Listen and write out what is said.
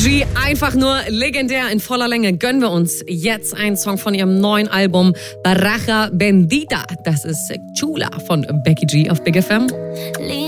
G, einfach nur legendär in voller Länge. Gönnen wir uns jetzt einen Song von ihrem neuen Album Baraja Bendita. Das ist Chula von Becky G auf Big FM.